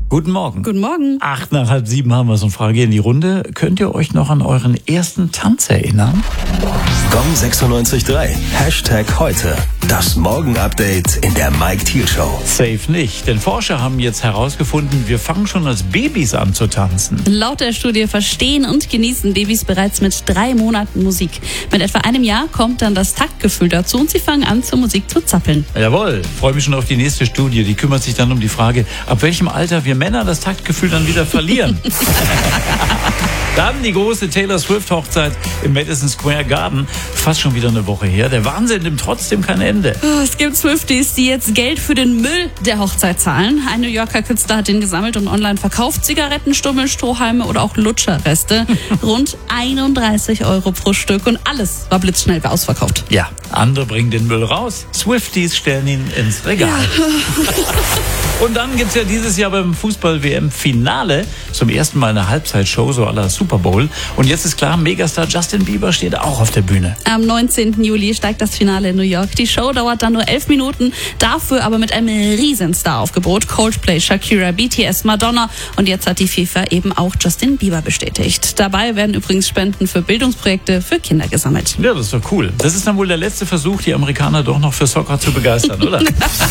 Guten Morgen. Guten Morgen. 6:08 haben wir so eine Frage in die Runde. Könnt ihr euch noch an euren ersten Tanz erinnern? Gong 96.3. #heute. Das Morgen-Update in der Mike Thiel Show. Safe nicht, denn Forscher haben jetzt herausgefunden, wir fangen schon als Babys an zu tanzen. Laut der Studie verstehen und genießen Babys bereits mit 3 Monaten Musik. Mit etwa einem Jahr kommt dann das Taktgefühl dazu und sie fangen an, zur Musik zu zappeln. Jawohl, freue mich schon auf die nächste Studie. Die kümmert sich dann um die Frage, ab welchem Alter wir Männer das Taktgefühl dann wieder verlieren. Dann die große Taylor Swift-Hochzeit im Madison Square Garden. Fast schon wieder eine Woche her. Der Wahnsinn nimmt trotzdem kein Ende. Es gibt Swifties, die jetzt Geld für den Müll der Hochzeit zahlen. Ein New Yorker Künstler hat den gesammelt und online verkauft. Zigaretten, Stummel, Strohhalme oder auch Lutscherreste. Rund 31 € pro Stück und alles war blitzschnell ausverkauft. Ja, andere bringen den Müll raus. Swifties stellen ihn ins Regal. Ja. Und dann gibt's ja dieses Jahr beim Fußball-WM-Finale zum ersten Mal eine Halbzeitshow, so à la Super Bowl. Und jetzt ist klar, Megastar Justin Bieber steht auch auf der Bühne. Am 19. Juli steigt das Finale in New York. Die Show dauert dann nur 11 Minuten, dafür aber mit einem riesen Star-Aufgebot. Coldplay, Shakira, BTS, Madonna und jetzt hat die FIFA eben auch Justin Bieber bestätigt. Dabei werden übrigens Spenden für Bildungsprojekte für Kinder gesammelt. Ja, das ist doch cool. Das ist dann wohl der letzte Versuch, die Amerikaner doch noch für Soccer zu begeistern, oder?